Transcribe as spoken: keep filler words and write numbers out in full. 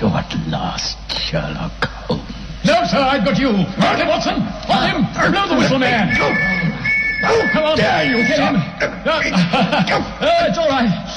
you at last, Sherlock Holmes. No, sir, I've got you. Martin Watson, on him. Blow the whistle, man. Come on. Dare you, get him. Uh, uh, it's all right.